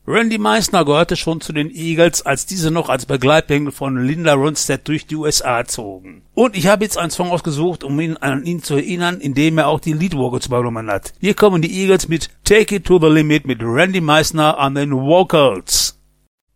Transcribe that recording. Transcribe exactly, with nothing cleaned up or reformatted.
Randy Meisner gehörte schon zu den Eagles, als diese noch als Begleitband von Linda Ronstadt durch die U S A zogen. Und ich habe jetzt einen Song ausgesucht, um ihn an ihn zu erinnern, in dem er auch die Lead-Vocals übernommen hat. Hier kommen die Eagles mit Take It to the Limit mit Randy Meisner an den Vocals.